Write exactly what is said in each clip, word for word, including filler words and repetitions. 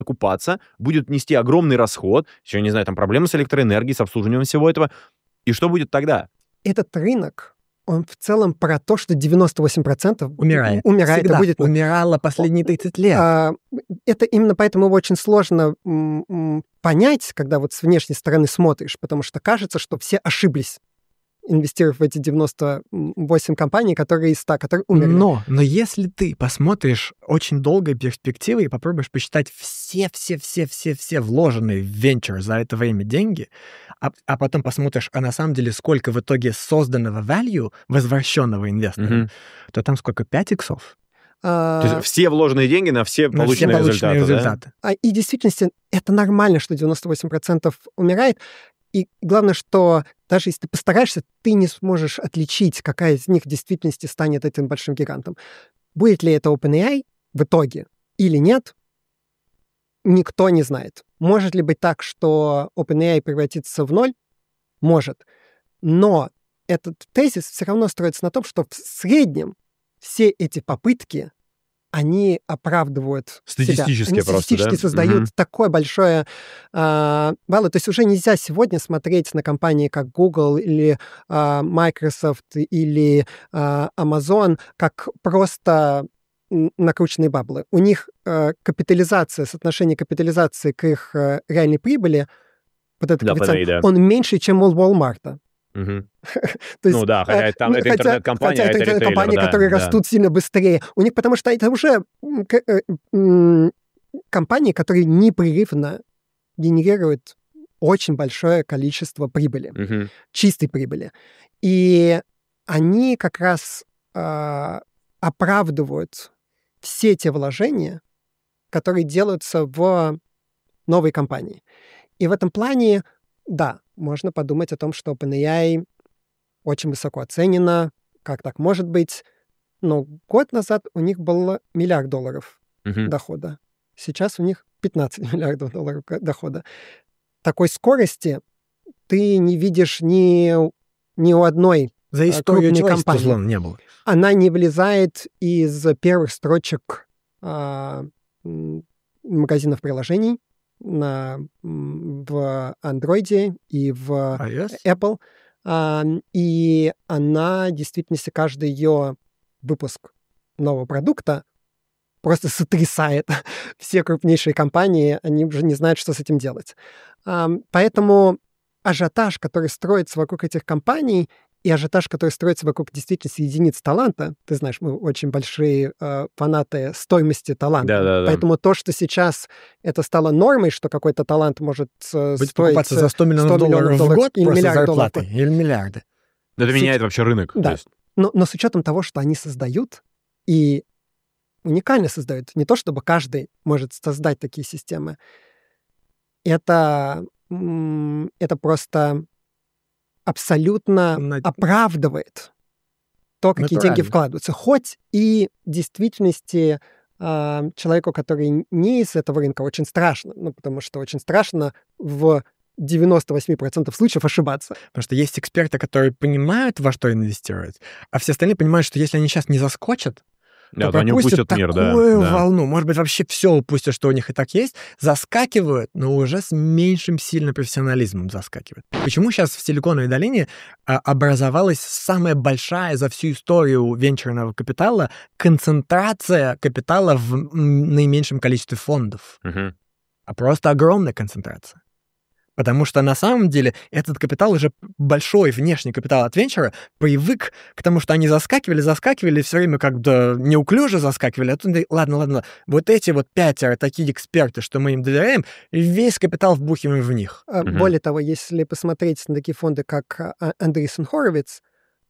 окупаться, будет нести огромный расход, еще, не знаю, там проблемы с электроэнергией, с обслуживанием всего этого. И что будет тогда? Этот рынок, он в целом про то, что девяносто восемь процентов умирает. умирает Всегда и будет... умирало последние тридцать лет. А, это именно поэтому его очень сложно м, м, понять, когда вот с внешней стороны смотришь, потому что кажется, что все ошиблись, инвестировав в эти девяносто восемь компаний, которые из ста, которые умерли. Но, но если ты посмотришь очень долгой перспективы и попробуешь посчитать все-все-все-все-все вложенные в венчур за это время деньги, а, а потом посмотришь, а на самом деле сколько в итоге созданного value, возвращенного инвесторам, Мгм. то там сколько, пять иксов? А, То есть все вложенные деньги на все На все полученные полученные результаты, да? результаты. а, и в действительности это нормально, что девяносто восемь процентов умирает. И главное, что даже если ты постараешься, ты не сможешь отличить, какая из них в действительности станет этим большим гигантом. Будет ли это OpenAI в итоге или нет, никто не знает. Может ли быть так, что OpenAI превратится в ноль? Может. Но этот тезис все равно строится на том, что в среднем все эти попытки, они оправдывают Статистически себя. Они просто, статистически да? создают Мгм. такое большое а, value. То есть уже нельзя сегодня смотреть на компании, как Google или а, Microsoft или а, Amazon, как просто м, накрученные баблы. У них э, капитализация, соотношение капитализации к их э, реальной прибыли, вот этот Да, коэффициент, P/E, да. он меньше, чем у Walmart. Мгм. То есть, Ну да, хотя э, там ну, это хотя- интернет-компания, хотя а это это интернет-компании, ритейлер, да, которые да. растут сильно быстрее. У них, потому что это уже м, к- э, м, компании, которые непрерывно генерируют очень большое количество прибыли, Мгм. чистой прибыли. И они как раз а, оправдывают все те вложения, которые делаются в новые компании. И в этом плане, да, можно подумать о том, что OpenAI очень высоко оценена, как так может быть. Но год назад у них было миллиард долларов Мгм. дохода. Сейчас у них пятнадцать миллиардов долларов ко- дохода. Такой скорости ты не видишь ни, у- ни у одной. За А, историю крупные человечества, компании. условно, не было. Она не вылезает из первых строчек а, м, магазинов приложений на, м, в Android и в iOS? Apple. А, и она, в действительности, каждый ее выпуск нового продукта просто сотрясает все крупнейшие компании, они уже не знают, что с этим делать. Ам, Поэтому ажиотаж, который строится вокруг этих компаний, и ажиотаж, который строится вокруг действительно единиц таланта, ты знаешь, мы очень большие э, фанаты стоимости таланта. Да-да-да. Поэтому то, что сейчас это стало нормой, что какой-то талант может э, Будет стоить покупаться за сто миллионов сто миллионов долларов в долларов год или просто миллиард долларов. зарплаты, или миллиарды. Это Суть- меняет вообще рынок. Да. То есть, Но, но с учетом того, что они создают, и уникально создают, не то чтобы каждый может создать такие системы, это, м, это просто абсолютно На- оправдывает то, какие деньги Натурально. вкладываются. Хоть и в действительности а, человеку, который не из этого рынка, очень страшно, ну, потому что очень страшно в девяносто восемь процентов случаев ошибаться. Потому что есть эксперты, которые понимают, во что инвестировать, а все остальные понимают, что если они сейчас не заскочат, да, то то они пропустят упустят мир, да. такую да. волну. Может быть, вообще все упустят, что у них и так есть, заскакивают, но уже с меньшим сильно профессионализмом заскакивают. Почему сейчас в Силиконовой долине а, образовалась самая большая за всю историю венчурного капитала концентрация капитала в м, наименьшем количестве фондов? Мгм. А просто огромная концентрация. Потому что на самом деле этот капитал уже большой внешний капитал от венчура привык к тому, что они заскакивали, заскакивали, все время как-то неуклюже заскакивали. А тут, ладно, ладно, вот эти вот пятеро такие эксперты, что мы им доверяем, и весь капитал вбухиваем в них. А, Мгм. Более того, если посмотреть на такие фонды, как а, Andreessen Horowitz,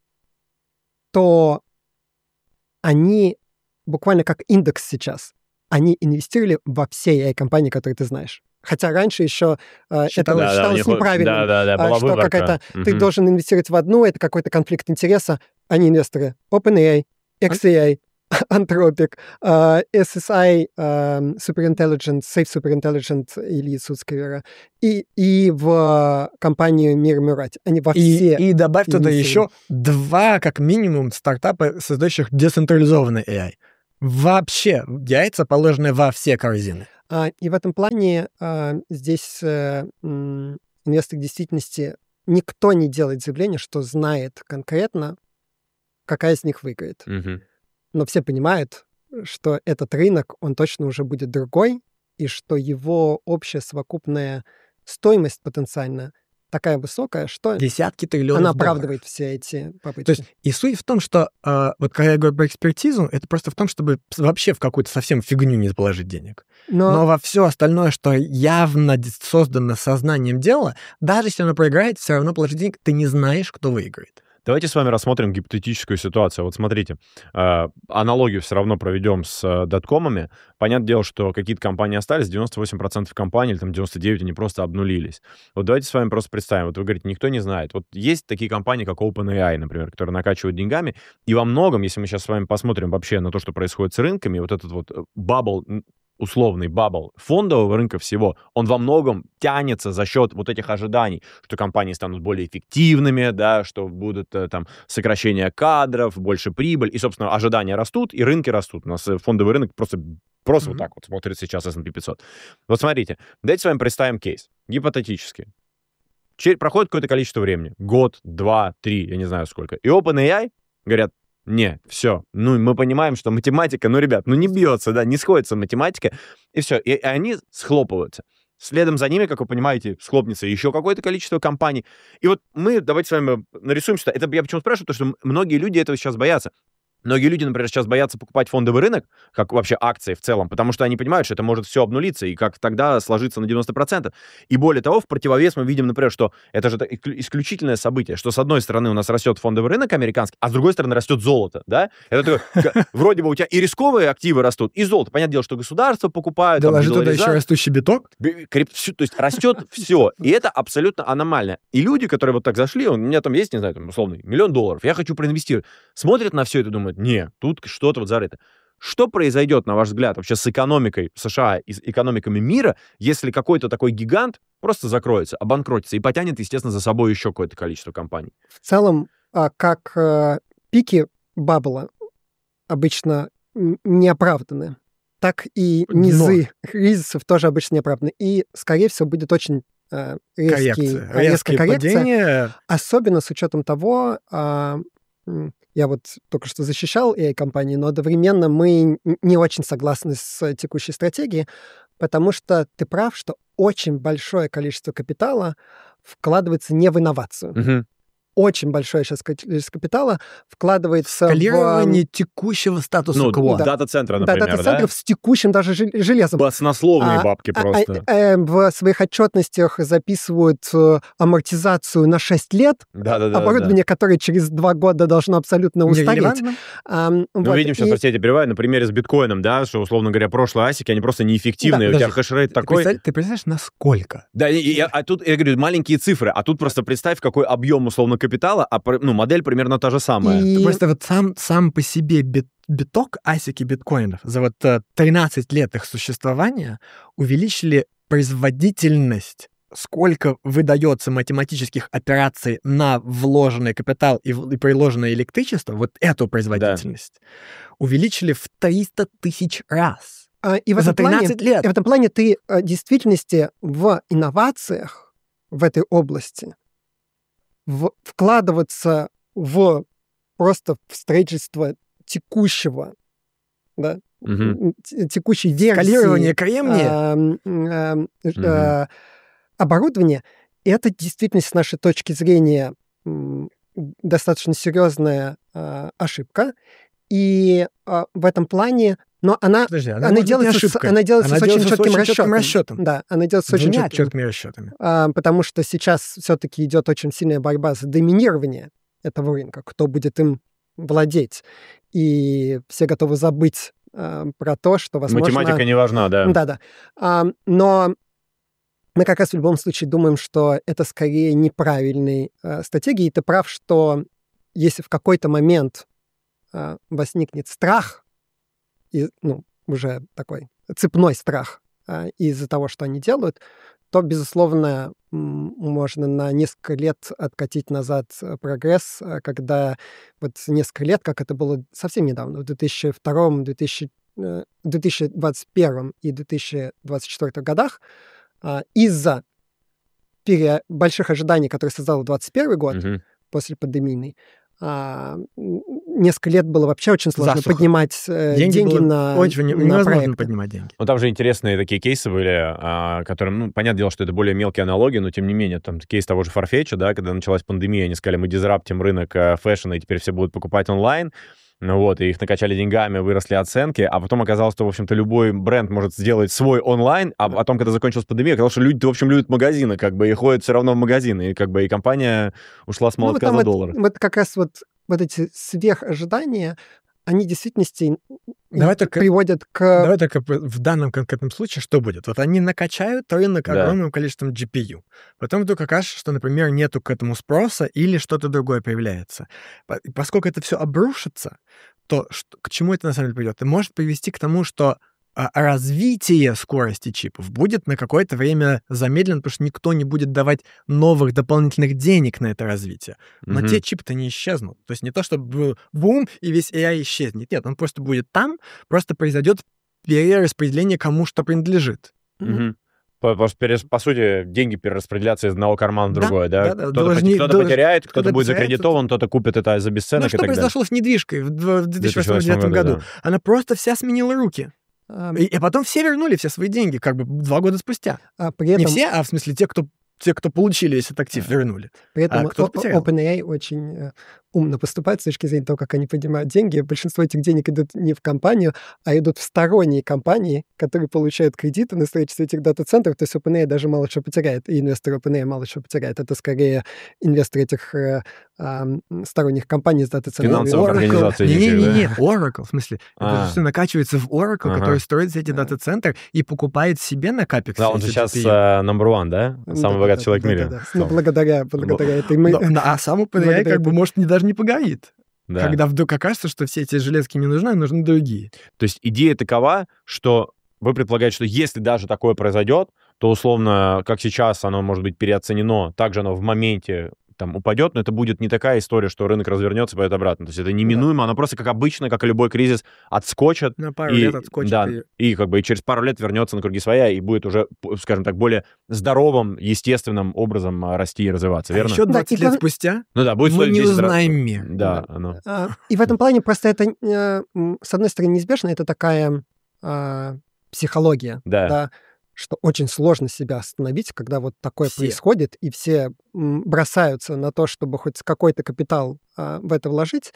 то они буквально как индекс сейчас. Они инвестировали во все эй ай-компании, которые ты знаешь. Хотя раньше еще э, это Да, да, у считалось них вот- неправильным. Да-да-да, а, была что выборка. какая-то ты Мгм. должен инвестировать в одну, это какой-то конфликт интереса. Они инвесторы OpenAI, икс эй ай, Anthropic, э, эс эс ай, э, Superintelligent, Safe Superintelligent или Судская и, и в компанию Мир Мурати. Они во И, все... и добавь туда инвестировали. еще два, как минимум, стартапа, создающих децентрализованный эй ай. Вообще, яйца положены во все корзины. А, и в этом плане а, здесь а, м, инвестор в действительности никто не делает заявление, что знает конкретно, какая из них выиграет. Мгм. Но все понимают, что этот рынок, он точно уже будет другой, и что его общая совокупная стоимость потенциально такая высокая, что Десятки триллионов она долларов. оправдывает все эти попытки. То есть и суть в том, что э, вот когда я говорю про экспертизу, это просто в том, чтобы вообще в какую-то совсем фигню не положить денег. Но, Но во все остальное, что явно д- создано сознанием дела, даже если оно проиграет, все равно положить денег, ты не знаешь, кто выиграет. Давайте с вами рассмотрим гипотетическую ситуацию. Вот смотрите, э, аналогию все равно проведем с э, доткомами. Понятное дело, что какие-то компании остались, девяносто восемь процентов компаний, или там девяносто девять процентов, они просто обнулились. Вот давайте с вами просто представим. Вот вы говорите, никто не знает. Вот есть такие компании, как OpenAI, например, которые накачивают деньгами, и во многом, если мы сейчас с вами посмотрим вообще на то, что происходит с рынками, вот этот вот бабл, условный бабл фондового рынка всего, он во многом тянется за счет вот этих ожиданий, что компании станут более эффективными, да, что будут э, там сокращение кадров, больше прибыль, и, собственно, ожидания растут, и рынки растут. У нас э, фондовый рынок просто, просто Мгм. вот так вот смотрит сейчас эс энд пи пятьсот. Вот смотрите, давайте с вами представим кейс, гипотетически. Че- проходит какое-то количество времени, год, два, три, я не знаю сколько, и OpenAI говорят, не, все, ну, мы понимаем, что математика, ну, ребят, ну, не бьется, да, не сходится математика, и все, и, и они схлопываются. Следом за ними, как вы понимаете, схлопнется еще какое-то количество компаний. И вот мы, давайте с вами нарисуем сюда. Это я почему спрашиваю, потому что многие люди этого сейчас боятся. Многие люди, например, сейчас боятся покупать фондовый рынок, как вообще акции в целом, потому что они понимают, что это может все обнулиться, и как тогда сложиться на девяносто процентов. И более того, в противовес мы видим, например, что это же так- исклю- исключительное событие, что с одной стороны у нас растет фондовый рынок американский, а с другой стороны растет золото, да? Это такое, к- вроде бы у тебя и рисковые активы растут, и золото. Понятное дело, что государство покупает, там, Доложи туда еще долларизация. растущий биток. Б- крип- всё- То есть растет все, и это абсолютно аномально. И люди, которые вот так зашли, у меня там есть, не знаю, там, условный миллион долларов, я хочу проинвестировать, смотрят на все это и думают, не, тут что-то вот зарыто. Что произойдет, на ваш взгляд, вообще с экономикой США и с экономиками мира, если какой-то такой гигант просто закроется, обанкротится и потянет, естественно, за собой еще какое-то количество компаний? в целом, а, как э, пики бабла обычно м, неоправданы, так и Дно. низы кризисов тоже обычно неоправданы. И, скорее всего, будет очень э, резкий, Коррекция. резкая Резкие коррекция, падения. особенно с учетом того, а, м, я вот только что защищал эй ай-компании, но одновременно мы н- не очень согласны с текущей стратегией, потому что ты прав, что очень большое количество капитала вкладывается не в инновацию. Мгм. Очень большое сейчас количество капитала вкладывается Скалирование текущего статуса Ну, кво. да. дата-центра, в например, да? дата-центров с текущим даже жел- железом. Баснословные А, бабки а, а, просто. э, в своих отчетностях записывают э, амортизацию на шесть лет, Да-да-да. оборудование, которое через два года должно абсолютно устареть. Нерелевантно. Ам, Мы вот, видим сейчас, и- простите, я перебиваю, на примере с биткоином, да, что, условно говоря, прошлые асики, они просто неэффективные, Да, у тебя подожди. хешрейт Ты, такой. представь- ты представляешь, насколько? Да, и, и- а тут, я говорю, маленькие цифры, а тут просто представь, какой объем, условно, капитала, а пр- ну, модель примерно та же самая. и- Просто вот сам, сам по себе бит- биток, асики биткоинов, за вот э, тринадцать лет их существования увеличили производительность, сколько выдается математических операций на вложенный капитал и, в- и приложенное электричество, вот эту производительность, увеличили в триста тысяч раз. а, и в За этом плане- тринадцать лет. И в этом плане ты э, в действительности в инновациях в этой области в- вкладываться в просто в строительство текущего, да, Мгм. м, т- текущей версии Скалирование кремния. ам, ам, ж- Мгм. э, оборудования, это действительно с нашей точки зрения м, достаточно серьезная а, ошибка. И а, в этом плане, но она, Подожди, она, она, может быть, не делается, с, ошибкой. она делается Она с очень делается с четким очень четким расчетом. расчетом. Да, она делается с очень Двумя четким. четкими расчетами. А, потому что сейчас все-таки идет очень сильная борьба за доминирование этого рынка, кто будет им владеть. И все готовы забыть а, про то, что, возможно... Математика не важна, да. Да-да. А, но мы как раз в любом случае думаем, что это скорее неправильной а, стратегией. И ты прав, что если в какой-то момент а, возникнет страх, и, ну, уже такой цепной страх а, из-за того, что они делают, то, безусловно, м, можно на несколько лет откатить назад э, прогресс, а, когда вот несколько лет, как это было совсем недавно, в две тысячи втором — две тысячи в две тысячи двадцать первом и две тысячи двадцать четвёртом годах а, из-за пере... больших ожиданий, которые создал двадцать первый год Мгм. после пандемийной, а, м, несколько лет было вообще очень сложно Засуха. поднимать э, Деньги, деньги, было на, очень не- на невозможно проекты. поднимать деньги. Ну, там же интересные такие кейсы были, а, которым, ну, понятное дело, что это более мелкие аналогии, но тем не менее, там кейс того же Farfetch, да, когда началась пандемия, они сказали, мы дизраптим рынок э, фэшна, и теперь все будут покупать онлайн. Ну вот, и их накачали деньгами, выросли оценки, а потом оказалось, что, в общем-то, любой бренд может сделать свой онлайн, а потом, когда закончилась пандемия, оказалось, что люди, в общем, любят магазины, как бы, и ходят все равно в магазины, и как бы и компания ушла с Ну, вот молотка там за вот, доллар. вот как раз вот, вот эти сверхожидания, они в действительности Давай только- приводят к... Давай только п- в данном конкретном случае что будет? Вот они накачают рынок Да. огромным количеством джи пи ю. Потом вдруг окажется, что, например, нету к этому спроса или что-то другое появляется. По- и Поскольку это все обрушится, то что- к чему это на самом деле приведет? Это может привести к тому, что а, развитие скорости чипов будет на какое-то время замедлено, потому что никто не будет давать новых дополнительных денег на это развитие. Но Мгм. те чипы-то не исчезнут. То есть не то, чтобы был бум, и весь эй ай исчезнет. Нет, он просто будет там, просто произойдет перераспределение, кому что принадлежит. Мгм. По, по- перес- по сути, деньги перераспределятся из одного кармана в Да, другой, да? да, да, Кто-то, должни- поте- кто-то долж- потеряет, кто-то кто-то будет потеряет, закредитован, кто-то купит это за Ну, бесценок и что так далее. произошло с недвижкой в дв- в две тысячи восьмом-две тысячи девятом две тысячи восьмом году? году, Она просто вся сменила руки. а, И, и потом все вернули все свои деньги, как бы два года спустя. а при Не этом, все, а в смысле те, кто, те, кто получили весь этот актив, вернули. при этом а кто-то о- потерял. OpenAI очень э, умно поступает с точки зрения того, как они поднимают деньги. Большинство этих денег идут не в компанию, а идут в сторонние компании, которые получают кредиты на строительство этих дата-центров. То есть OpenAI даже мало что потеряет, и инвесторы OpenAI мало что потеряет. Это скорее инвесторы этих э, а, м, сторонних компаний с дата-центрами. Финансовых Oracle. организаций этих, Не-не-не, Oracle, в смысле. Это А. все накачивается в Oracle, Ага. который строит все эти Да. дата-центры и покупает себе на капекс. Да, он же сейчас number one, да? Ну, Самый да, богатый да, человек в да, мире. да, да. в Ну, целом. благодаря, благодаря этой... мы- А сам OpenAI Благодаря как бы этому. может не, даже не погорит. Да. Когда вдруг окажется, что все эти железки не нужны, а нужны другие. То есть идея такова, что вы предполагаете, что если даже такое произойдет, то условно, как сейчас оно может быть переоценено, также оно в моменте там упадет, но это будет не такая история, что рынок развернется и пойдет обратно. То есть это неминуемо, оно просто как обычно, как и любой кризис, отскочит, На пару и, лет отскочит. да, и- и как бы и через пару лет вернется на круги своя и будет уже, п- скажем так, более здоровым, естественным образом а, расти и развиваться, А верно? еще Да, двадцать и лет главное- спустя Ну да, будет мы стоить не в десять раз- узнаем мир. Да, оно. А, И в этом плане просто это, э, м, с одной стороны, неизбежно, это такая а, психология, Да. да, что очень сложно себя остановить, когда вот такое Все. происходит, и все м, бросаются на то, чтобы хоть какой-то капитал а, в это вложить.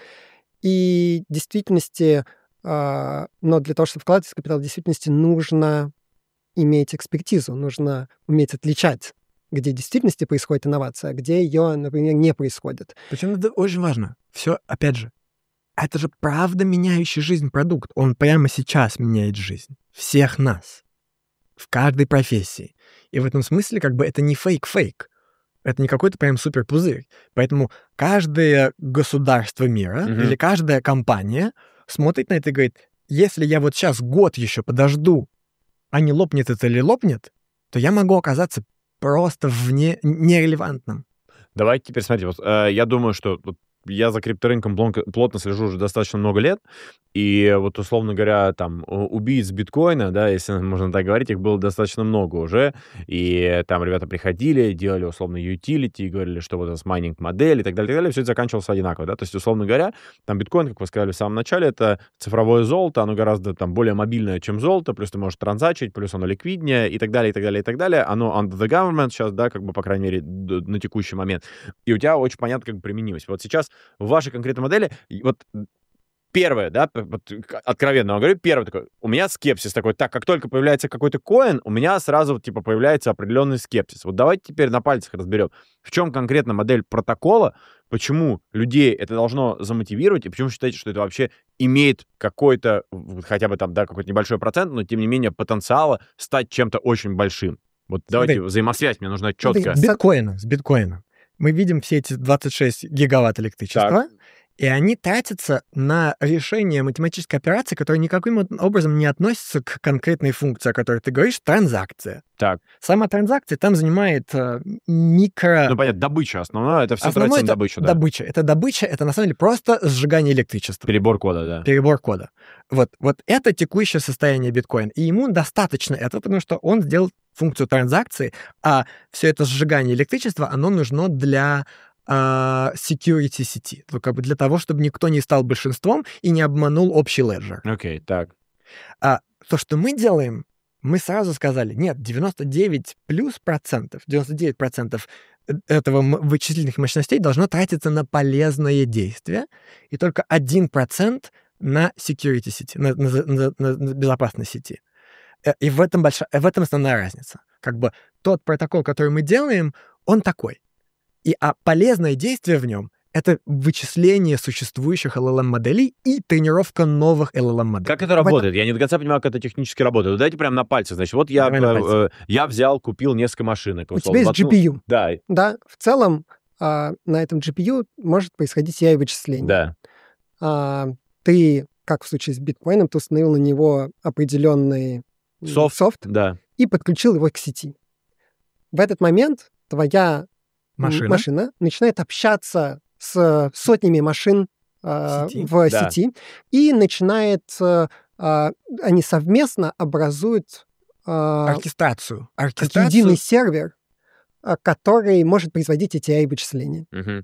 И в действительности, а, но для того, чтобы вкладывать в капитал, в действительности нужно иметь экспертизу, нужно уметь отличать, где в действительности происходит инновация, а где ее, например, не происходит. Причем это очень важно. Все, опять же, это же правда меняющий жизнь продукт. Он прямо сейчас меняет жизнь. Всех нас. В каждой профессии. И в этом смысле как бы это не фейк-фейк. Это не какой-то прям супер-пузырь. Поэтому каждое государство мира Мгм. или каждая компания смотрит на это и говорит, если я вот сейчас год еще подожду, а не лопнет это или лопнет, то я могу оказаться просто вне нерелевантным. Давайте теперь смотрите, вот, э, я думаю, что вот я за крипторынком плонко- плотно слежу уже достаточно много лет, и вот, условно говоря, там, у- убийц биткоина, да, если можно так говорить, их было достаточно много уже, и там ребята приходили, делали, условно, utility, говорили, что вот это майнинг-модель и так далее, и так далее, все это заканчивалось одинаково, да, то есть, условно говоря, там биткоин, как вы сказали в самом начале, это цифровое золото, оно гораздо там более мобильное, чем золото, плюс ты можешь транзачить, плюс оно ликвиднее и так далее, и так далее, и так далее, оно under the government сейчас, да, как бы, по крайней мере, д- на текущий момент, и у тебя очень понятно, как бы применимость. Вот сейчас в вашей конкретной модели, и вот первое, да, п- вот к- откровенно вам говорю, первое такое, у меня скепсис такой, так, как только появляется какой-то коин, у меня сразу, типа, появляется определенный скепсис. Вот давайте теперь на пальцах разберем, в чем конкретно модель протокола, почему людей это должно замотивировать, и почему считаете, что это вообще имеет какой-то, вот хотя бы там, да, какой-то небольшой процент, но, тем не менее, потенциала стать чем-то очень большим. Вот давайте Смотри. взаимосвязь, мне нужна Смотри, четкая. С биткоином, с биткоином. Мы видим все эти двадцать шесть гигаватт электричества, И они тратятся на решение математической операции, которая никаким образом не относится к конкретной функции, о которой ты говоришь, транзакция. Так. Сама транзакция там занимает э, микро... Ну, понятно, добыча основная, это все Основное тратится на это добычу, да. добыча. Это добыча, это на самом деле просто сжигание электричества. Перебор кода, да. Перебор кода. Вот, вот это текущее состояние биткоина. И ему достаточно этого, потому что он сделал функцию транзакции, а все это сжигание электричества, оно нужно для uh, security сети. Ну, как бы для того, чтобы никто не стал большинством и не обманул общий леджер. Окей, okay, так. А то, что мы делаем, мы сразу сказали, нет, девяносто девять плюс процентов, девяносто девять процентов этого вычислительных мощностей должно тратиться на полезное действие, и только один процент на security сети, на, на, на, на безопасной сети. И в этом, большая, в этом основная разница. Как бы тот протокол, который мы делаем, он такой. И а полезное действие в нем — это вычисление существующих эл эл эм-моделей и тренировка новых эл эл эм-моделей. Как это работает? Я не до конца понимаю, как это технически работает. Давайте прямо на пальцах. Значит, вот я, э, я взял, купил несколько машинок. У тебя есть джи пи ю. Да. Да, в целом а, на этом джи пи ю может происходить эй ай-вычисление. Да. А, ты, как в случае с биткоином, ты установил на него определенный софт, софт да. и подключил его к сети. В этот момент твоя машина, машина начинает общаться с сотнями машин э, сети. в Да. сети и начинает... Э, э, они совместно образуют э, оркестрацию. как оркестрацию. единый сервер, э, который может производить эти эй ай-вычисления. Угу.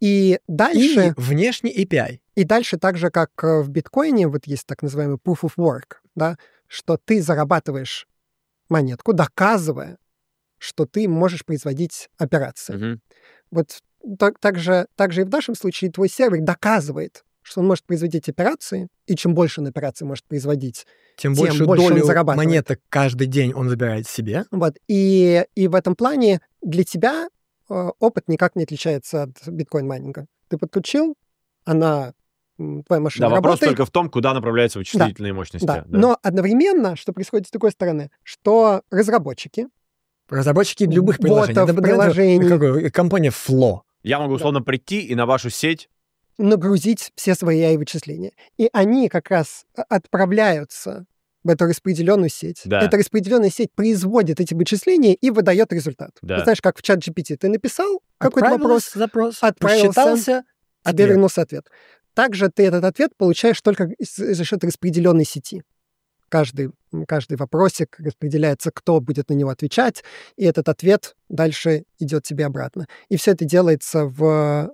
И дальше... И внешний эй пи ай. И дальше, так же, как в биткоине, вот есть так называемый proof of work, да, что ты зарабатываешь монетку, доказывая, что ты можешь производить операции. Угу. Вот так, так, же, так же и в нашем случае твой сервер доказывает, что он может производить операции, и чем больше он операций может производить, Тем, тем больше больше он долю зарабатывает. монеток каждый день он забирает себе. Вот. И, и в этом плане для тебя э, опыт никак не отличается от биткоин-майнинга. Ты подключил, она, м, твоя машина Да, вопрос работает. только в том, куда направляются вычислительные мощности. Да. Да. Но одновременно, что происходит с другой стороны, что разработчики, Разработчики любых приложений. ботов, Это, приложений, как, компания Flow. Я могу условно прийти и на вашу сеть. нагрузить все свои эй ай-вычисления. И они как раз отправляются в эту распределенную сеть. Да. Эта распределенная сеть производит эти вычисления и выдает результат. Да. Ты знаешь, как в чат джи пи ти. Ты написал какой-то вопрос, запрос, отправился, посчитался, тебе ответ. вернулся ответ. Также ты этот ответ получаешь только за счет распределенной сети. Каждый, каждый вопросик распределяется, кто будет на него отвечать, и этот ответ дальше идет тебе обратно. И все это делается в,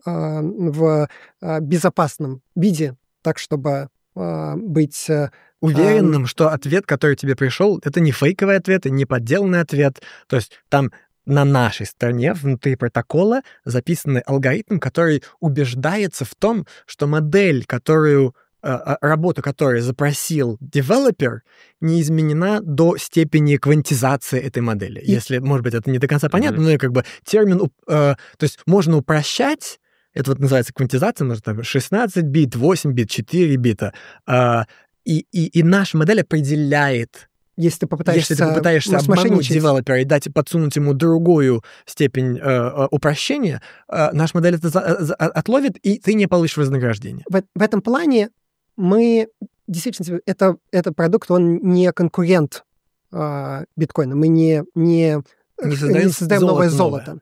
в безопасном виде, так, чтобы быть... Уверенным, а... что ответ, который тебе пришел, это не фейковый ответ и не подделанный ответ. То есть там на нашей стороне, внутри протокола, записанный алгоритм, который убеждается в том, что модель, которую работу, которую запросил девелопер, не изменена до степени квантизации этой модели. И... Если, может быть, это не до конца понятно, mm-hmm. но как бы термин... Э, то есть можно упрощать, это вот называется квантизация, может, там шестнадцать бит, восемь бит, четыре бита, э, и, и, и наша модель определяет, если ты попытаешься, если ты попытаешься обмануть девелопера и дать, подсунуть ему другую степень э, упрощения, э, наша модель это за, за, отловит, и ты не получишь вознаграждение. В, в этом плане мы действительно, это, это продукт, он не конкурент э, биткоина. Мы не, не, не создаем, не создаем золото новое золото.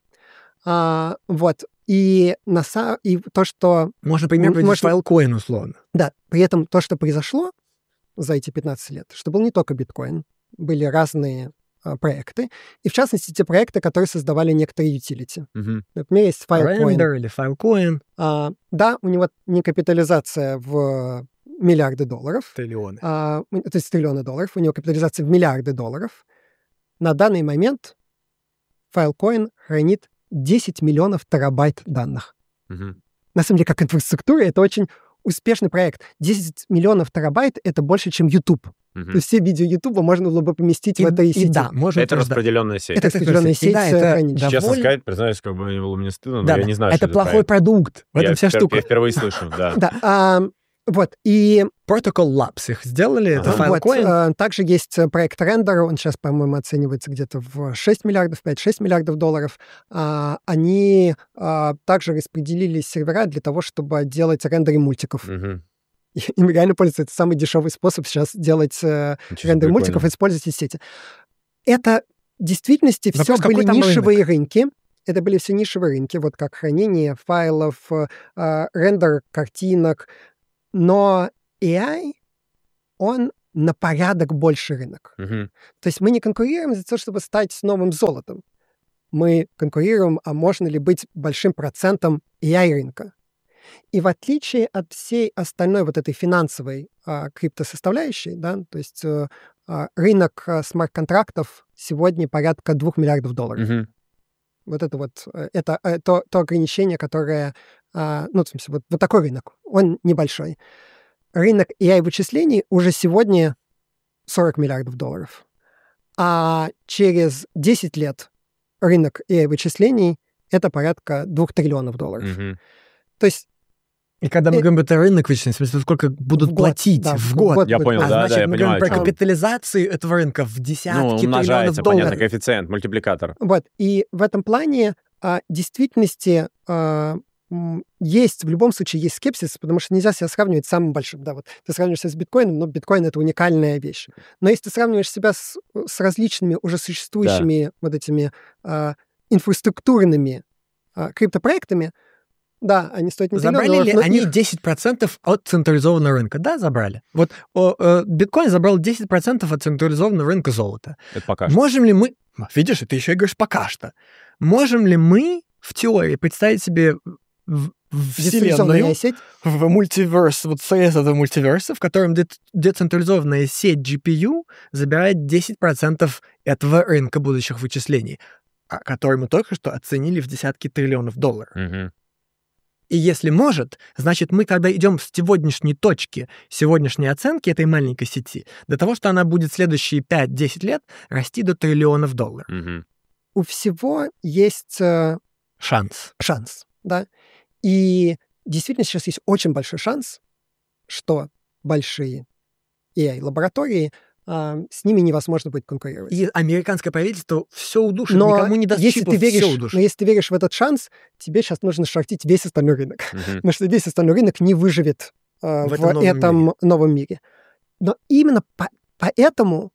А, вот. И, на, и то, что... Можно пример привести файлкоин, условно. Да. При этом то, что произошло за эти пятнадцать лет, что был не только биткоин, были разные а, проекты. И, в частности, те проекты, которые создавали некоторые utility. Uh-huh. Например, есть Filecoin. Render или Filecoin. А, да, у него не капитализация в миллиарды долларов. Триллионы. А, то есть триллионы долларов. У него капитализация в миллиарды долларов. На данный момент Filecoin хранит десять миллионов терабайт данных. Uh-huh. На самом деле, как инфраструктура, это очень успешный проект. десять миллионов терабайт — это больше, чем YouTube. Uh-huh. То есть все видео YouTube можно было бы поместить и, в этой и сети. Да, можно это распределенная сеть. Это распределенная сеть. Да, это довольно... Честно сказать, признаюсь, как бы было мне стыдно, но да, я не знаю, это что это плохой проект. продукт. В этом я вся впер- штука. Я впервые слышу, да. Да. Вот, и... Protocol Labs их сделали, это Вот, Filecoin. э, также есть проект Render, он сейчас, по-моему, оценивается где-то в шесть миллиардов, пять-шесть миллиардов долларов. А, они а, также распределили сервера для того, чтобы делать рендеры мультиков. Мгм. Им реально пользуется. Это самый дешевый способ сейчас делать э, Ничего себе, рендер прикольно. мультиков, использовать эти сети. Это в действительности все Вопрос, какой были там нишевые рынки. Это были все нишевые рынки, вот как хранение файлов, э, э, рендер картинок. Но эй ай, он на порядок больше рынок. Мгм. То есть мы не конкурируем за то, чтобы стать новым золотом. Мы конкурируем, а можно ли быть большим процентом эй ай-рынка. И в отличие от всей остальной вот этой финансовой а, криптосоставляющей, да, то есть э, а, рынок а, смарт-контрактов сегодня порядка двух миллиардов долларов. Мгм. Вот это вот, э, это э, то, то ограничение, которое, а, ну, в смысле, вот, вот такой рынок, он небольшой. Рынок эй ай-вычислений уже сегодня сорок миллиардов долларов. А через десять лет рынок эй ай-вычислений — это порядка двух триллионов долларов. Мгм. То есть И когда мы э, говорим, это рынок вычисления, в смысле, сколько будут в год, платить да, в в год. год Я будет понял, А да, значит, да, я мы понимаю, говорим о про чём. капитализацию этого рынка в Ну, десятки триллионов умножается, долларов. понятно, коэффициент, мультипликатор. Вот, и в этом плане а, в действительности а, м, есть, в любом случае, есть скепсис, потому что нельзя себя сравнивать с самым большим. Да, вот ты сравниваешься с биткоином, но биткоин — это уникальная вещь. Но если ты сравниваешь себя с, с различными уже существующими вот этими а, инфраструктурными а, криптопроектами, да, они стоят не триллион Забрали долларов, ли но они их- десять процентов от централизованного рынка? Да, забрали. Вот о, э, биткоин забрал десять процентов от централизованного рынка золота. Это пока что. Можем ли мы... Видишь, ты еще и говоришь «пока что». Можем ли мы в теории представить себе в, в дистрибуционная вселенную, сеть. в мультиверс, вот срез этого мультиверса, в котором де- децентрализованная сеть джи пи ю забирает десять процентов этого рынка будущих вычислений, а- который мы только что оценили в десятки триллионов долларов. Мгм. И если может, значит, мы когда идем с сегодняшней точки, сегодняшней оценки этой маленькой сети, до того, что она будет следующие пять-десять лет расти до триллионов долларов. Мгм. У всего есть э, Шанс. шанс, да. И действительно сейчас есть очень большой шанс, что большие эй ай-лаборатории, а, с ними невозможно будет конкурировать. И американское правительство все удушит, Но никому не даст если чипов, ты веришь, все но удушит. если ты веришь в этот шанс, тебе сейчас нужно шортить весь остальной рынок. Мгм. Потому что весь остальной рынок не выживет а, В в, этом новом этом мире. новом мире. Но именно по- поэтому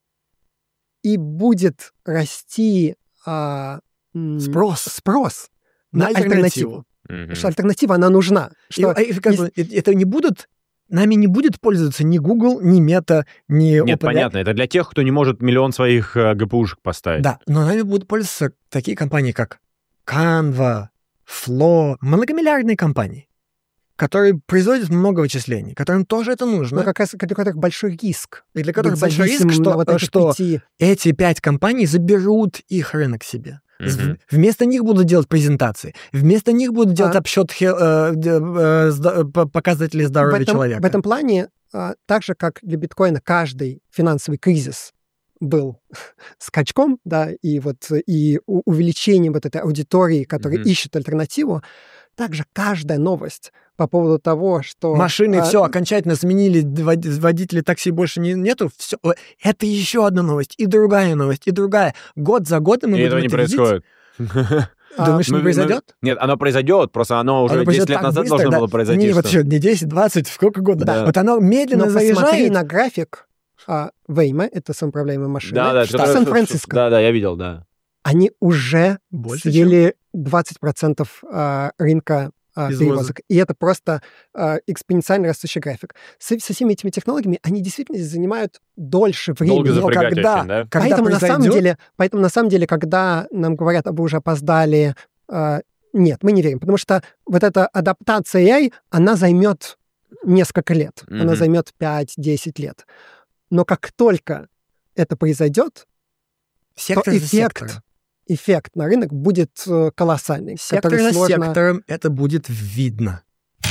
и будет расти а, м, Спрос спрос на на альтернативу. альтернативу. Мгм. Потому что альтернатива, она нужна. И, Что а, и как есть- бы, э- это не будут, нами не будет пользоваться ни Google, ни Meta, ни Нет, OpenAI. понятно, это для тех, кто не может миллион своих э, ГПУшек поставить. Да, но нами будут пользоваться такие компании, как Canva, Flow, многомиллиардные компании, которые производят много вычислений, которым тоже это нужно, но как раз для которых большой риск. и для которых быть большой риск, зависимым что, на вот э, этих что пяти. эти пять компаний заберут их рынок себе. З- Мгм. Вместо них будут делать презентации, вместо них будут делать А. обсчет хе- э, д- э, зда- п- показателей В здоровья этом, человека. в этом плане, а, так же, как для биткоина каждый финансовый кризис был скачком, да, и вот и у- увеличением вот этой аудитории, которая Мгм. ищет альтернативу, также каждая новость по поводу того, что... Машины а, все окончательно сменили, вод- водителей такси больше не, нету. Все. Это еще одна новость, и другая новость, и другая. Год за годом мы И будем этого не это видеть. происходит. а, Думаешь, Мы- не мы- произойдет? Нет, оно произойдет, просто оно уже Оно произойдет десять лет так назад быстро, должно да. было произойти. Не, вот что- еще не десять, двадцать, сколько год. Да. Вот оно медленно Но посмотри заезжает. на график а, Waymo, это самоуправляемая машина, Да, да, в это- Сан-Франциско. Да, да, я видел, да. Они уже Больше, съели двадцать процентов а, рынка а, Извоза. перевозок. И это просто а, экспоненциально растущий график. Со, со всеми этими технологиями они действительно занимают дольше времени. Долго Но запрягать когда, очень, да? когда поэтому, на самом произойдет, деле, поэтому на самом деле, когда нам говорят, а вы уже опоздали, а, нет, мы не верим, потому что вот эта адаптация эй ай, она займет несколько лет. Она Мгм. займет пять-десять лет. Но как только это произойдет, сектор то за эффект, сектором. эффект на рынок будет э, колоссальный. Сектор который за сложно- сектором это будет видно.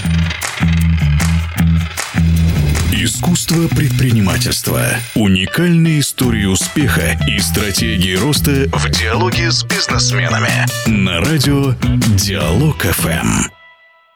Искусство предпринимательства. Уникальные истории успеха и стратегии роста в диалоге с бизнесменами. На радио Диалог эф эм.